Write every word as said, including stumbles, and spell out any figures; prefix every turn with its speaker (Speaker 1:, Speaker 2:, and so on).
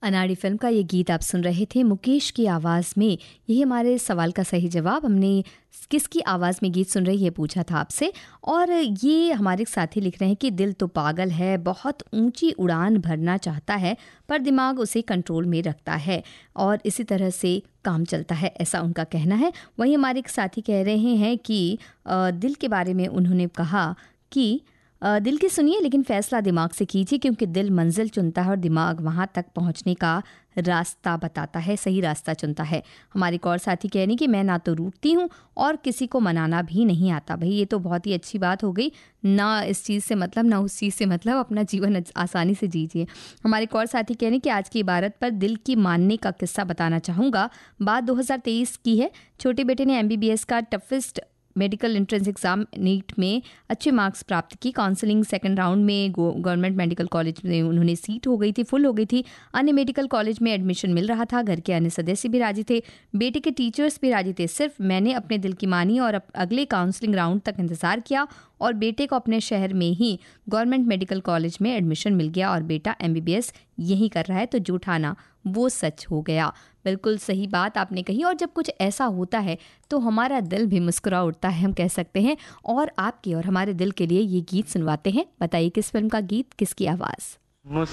Speaker 1: अनाड़ी फिल्म का ये गीत आप सुन रहे थे मुकेश की आवाज़ में। यही हमारे सवाल का सही जवाब। हमने किसकी आवाज़ में गीत सुन रही है पूछा था आपसे, और ये हमारे साथी लिख रहे हैं कि दिल तो पागल है, बहुत ऊंची उड़ान भरना चाहता है पर दिमाग उसे कंट्रोल में रखता है और इसी तरह से काम चलता है, ऐसा उनका कहना है। वहीं हमारे एक साथी कह रहे हैं कि आ, दिल के बारे में उन्होंने कहा कि दिल की सुनिए लेकिन फैसला दिमाग से कीजिए, क्योंकि दिल मंजिल चुनता है और दिमाग वहाँ तक पहुँचने का रास्ता बताता है, सही रास्ता चुनता है। हमारे एक और साथी कह रही हैं कि मैं ना तो रूठती हूँ और किसी को मनाना भी नहीं आता। भाई ये तो बहुत ही अच्छी बात हो गई, ना इस चीज़ से मतलब ना उस चीज़ से मतलब, अपना जीवन आसानी से जीजिए। हमारे एक और साथी कह रहे हैं कि आज की इबारत पर दिल की मानने का किस्सा बताना चाहूँगा। बात दो हज़ार तेईस की है। छोटे बेटे ने एम बी बी एस का toughest medical entrance exam NEET में अच्छे मार्क्स प्राप्त की। काउंसलिंग सेकंड राउंड में गवर्नमेंट मेडिकल कॉलेज में उन्होंने सीट हो गई थी, फुल हो गई थी। अन्य मेडिकल कॉलेज में एडमिशन मिल रहा था। घर के अन्य सदस्य भी राजी थे, बेटे के टीचर्स भी राजी थे। सिर्फ मैंने अपने दिल की मानी और अगले काउंसलिंग राउंड तक इंतजार किया और बेटे को अपने शहर में ही गवर्नमेंट मेडिकल कॉलेज में एडमिशन मिल गया और बेटा एम बी बी एस यही कर रहा है। तो जो ठाना वो सच हो गया। बिल्कुल सही बात आपने कही। और जब कुछ ऐसा होता है तो हमारा दिल भी मुस्कुरा उठता है, हम कह सकते हैं। और आपके और हमारे दिल के लिए ये गीत सुनवाते हैं। बताइए किस फिल्म का गीत, किसकी आवाज़।